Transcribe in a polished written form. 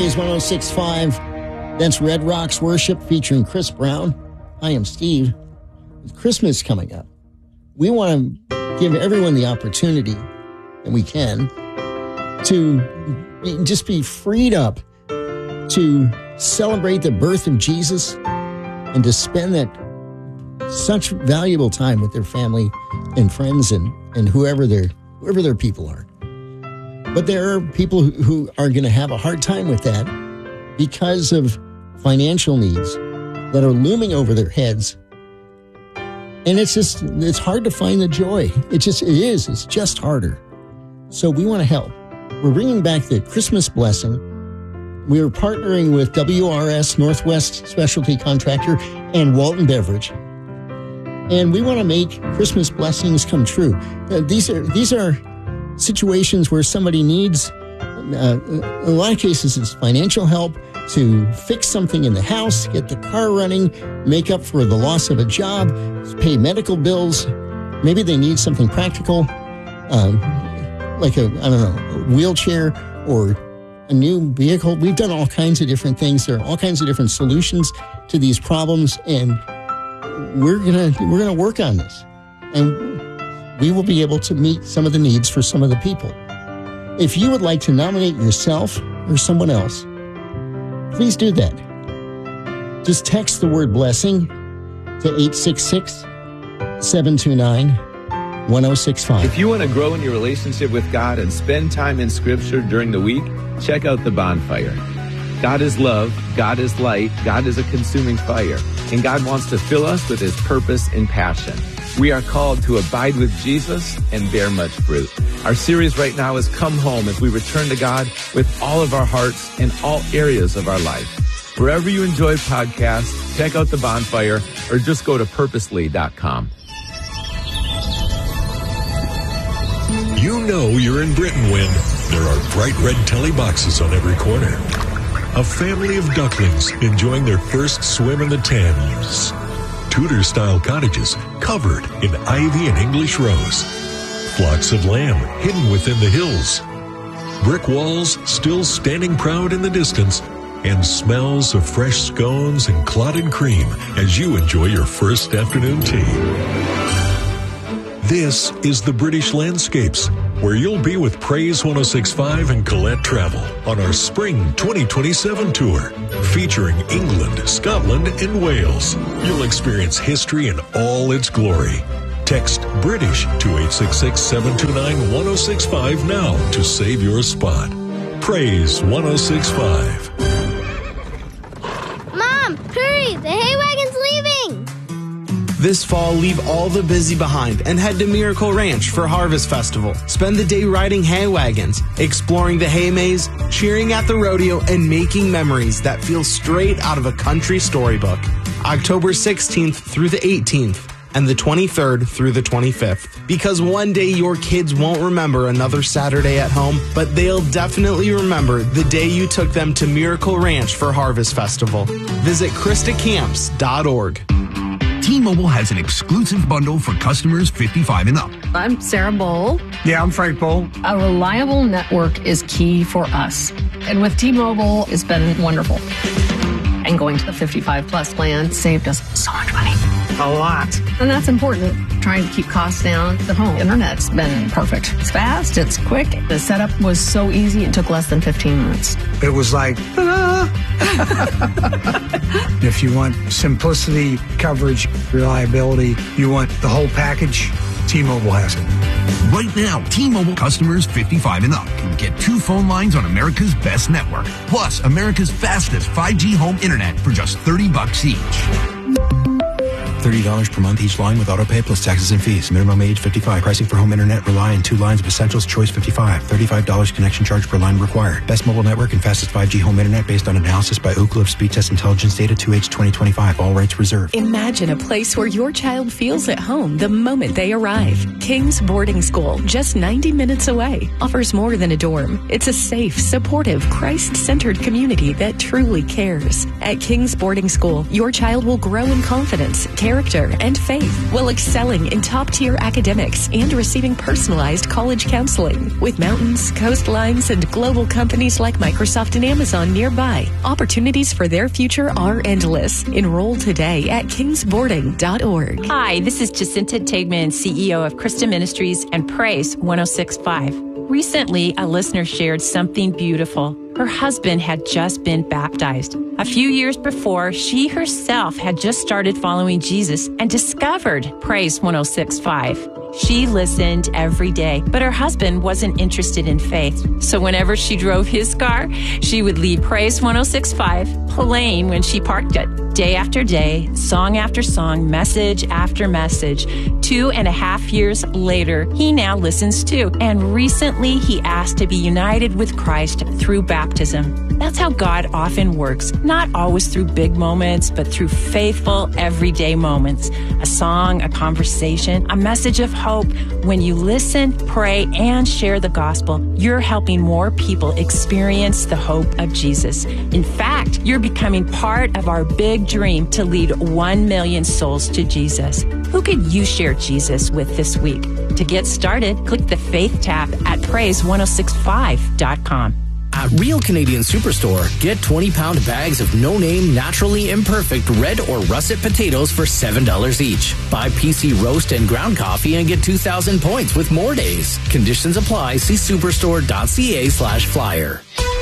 Praise 106.5. That's Red Rocks Worship featuring Chris Brown. I am Steve. With Christmas coming up, we want to give everyone the opportunity, and we can, to just be freed up to celebrate the birth of Jesus and to spend that such valuable time with their family and friends and whoever their people are. But there are people who are going to have a hard time with that because of financial needs that are looming over their heads. And it's hard to find the joy. It's just harder. So we want to help. We're bringing back the Christmas blessing. We are partnering with WRS, Northwest Specialty Contractor, and Walton Beverage. And we want to make Christmas blessings come true. These are situations where somebody needs, in a lot of cases, it's financial help to fix something in the house, get the car running, make up for the loss of a job, pay medical bills. Maybe they need something practical, like a wheelchair or a new vehicle. We've done all kinds of different things. There are all kinds of different solutions to these problems, and we're gonna work on this. And we will be able to meet some of the needs for some of the people. If you would like to nominate yourself or someone else, please do that. Just text the word blessing to 866-729-1065. If you want to grow in your relationship with God and spend time in Scripture during the week, check out The Bonfire. God is love, God is light, God is a consuming fire, and God wants to fill us with His purpose and passion. We are called to abide with Jesus and bear much fruit. Our series right now is Come Home, as we return to God with all of our hearts in all areas of our life. Wherever you enjoy podcasts, check out The Bonfire or just go to purposely.com. You know you're in Britain when there are bright red telly boxes on every corner. A family of ducklings enjoying their first swim in the Thames. Tudor-style cottages covered in ivy and English rose. Flocks of lamb hidden within the hills. Brick walls still standing proud in the distance, and smells of fresh scones and clotted cream as you enjoy your first afternoon tea. This is the British Landscapes, where you'll be with Praise 106.5 and Colette Travel on our Spring 2027 tour, featuring England, Scotland, and Wales. You'll experience history in all its glory. Text British to 866-729-1065 now to save your spot. Praise 106.5. Mom, hurry! The hay wagon's leaving! This fall, leave all the busy behind and head to Miracle Ranch for Harvest Festival. Spend the day riding hay wagons, exploring the hay maze, cheering at the rodeo, and making memories that feel straight out of a country storybook. October 16th through the 18th and the 23rd through the 25th. Because one day your kids won't remember another Saturday at home, but they'll definitely remember the day you took them to Miracle Ranch for Harvest Festival. Visit KristaCamps.org. T-Mobile has an exclusive bundle for customers 55 and up. I'm Sarah Bowl. Yeah, I'm Frank Bowl. A reliable network is key for us. And with T-Mobile, it's been wonderful. And going to the 55 plus plan saved us so much money. A lot. And that's important. Trying to keep costs down. The home internet's been perfect. It's fast, it's quick. The setup was so easy, it took less than 15 minutes. It was like, If you want simplicity, coverage, reliability, you want the whole package, T-Mobile has it. Right now, T-Mobile customers 55 and up can get 2 phone lines on America's best network, plus America's fastest 5G home internet for just $30 each. $30 per month each line with autopay plus taxes and fees. Minimum age 55. Pricing for home internet rely on 2 lines of Essentials Choice 55. $35 connection charge per line required. Best mobile network and fastest 5G home internet based on analysis by Ookla of Speed Test Intelligence data 2H 2025. All rights reserved. Imagine a place where your child feels at home the moment they arrive. King's Boarding School, just 90 minutes away, offers more than a dorm. It's a safe, supportive, Christ-centered community that truly cares. At King's Boarding School, your child will grow in confidence, care character and faith while excelling in top-tier academics and receiving personalized college counseling. With mountains, coastlines, and global companies like Microsoft and Amazon nearby, opportunities for their future are endless. Enroll today at kingsboarding.org. Hi, this is Jacinta Tegman, CEO of Christa Ministries and Praise 106.5. Recently, a listener shared something beautiful. Her husband had just been baptized. A few years before, she herself had just started following Jesus and discovered Praise 106.5. She listened every day, but her husband wasn't interested in faith. So whenever she drove his car, she would leave Praise 106.5 playing when she parked it. Day after day, song after song, message after message. 2.5 years later, he now listens too. And recently, he asked to be united with Christ through baptism. That's how God often works, not always through big moments, but through faithful, everyday moments. A song, a conversation, a message of hope. When you listen, pray, and share the gospel, you're helping more people experience the hope of Jesus. In fact, you're becoming part of our big dream to lead 1 million souls to Jesus. Who could you share Jesus with this week? To get started, click the Faith tab at praise1065.com. At Real Canadian Superstore, get 20-pound bags of no-name, naturally imperfect red or russet potatoes for $7 each. Buy PC roast and ground coffee and get 2,000 points with more days. Conditions apply. See superstore.ca/flyer.